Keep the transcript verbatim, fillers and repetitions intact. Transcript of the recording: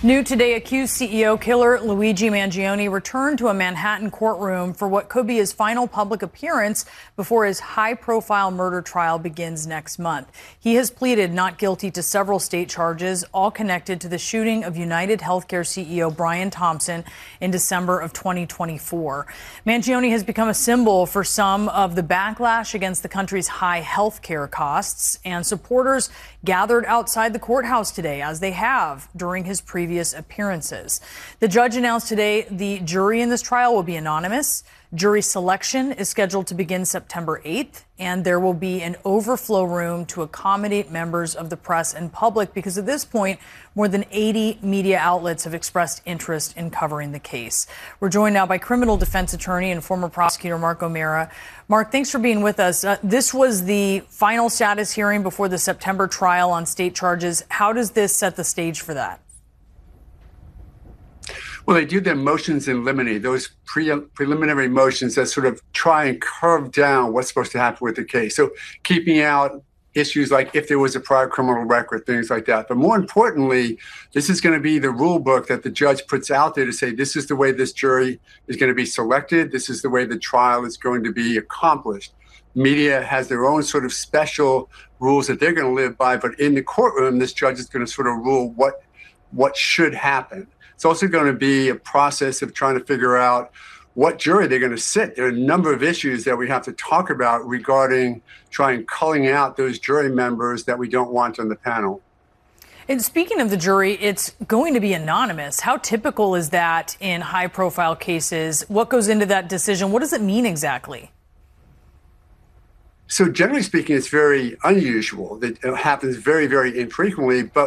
New today, accused C E O killer Luigi Mangione returned to a Manhattan courtroom for what could be his final public appearance before his high-profile murder trial begins next month. He has pleaded not guilty to several state charges, all connected to the shooting of United Healthcare C E O Brian Thompson in December of twenty twenty-four. Mangione has become a symbol for some of the backlash against the country's high health care costs, and supporters gathered outside the courthouse today, as they have during his previous appearances. The judge announced today the jury in this trial will be anonymous. Jury selection is scheduled to begin September eighth, and there will be an overflow room to accommodate members of the press and public because at this point, more than eighty media outlets have expressed interest in covering the case. We're joined now by criminal defense attorney and former prosecutor Mark O'Mara. Mark, thanks for being with us. Uh, this was the final status hearing before the September trial on state charges. How does this set the stage for that? Well, they do their motions in limine, those pre- preliminary motions that sort of try and curve down what's supposed to happen with the case. So keeping out issues like if there was a prior criminal record, things like that. But more importantly, this is going to be the rule book that the judge puts out there to say this is the way this jury is going to be selected. This is the way the trial is going to be accomplished. Media has their own sort of special rules that they're going to live by. But in the courtroom, this judge is going to sort of rule what what should happen. It's also going to be a process of trying to figure out what jury they're going to sit. There are a number of issues that we have to talk about regarding trying culling out those jury members that we don't want on the panel. And speaking of the jury, it's going to be anonymous. How typical is that in high-profile cases? What goes into that decision? What does it mean exactly? So generally speaking, it's very unusual. It happens very, very infrequently. But